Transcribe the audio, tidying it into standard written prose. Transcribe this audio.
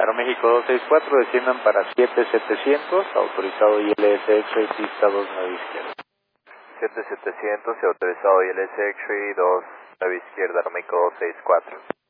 Aeroméxico 264, desciendan para 7700, autorizado ILS X-Ray, pista 29 izquierda. 7700 y autorizado ILS X-Ray 29 izquierda, Aeroméxico 264.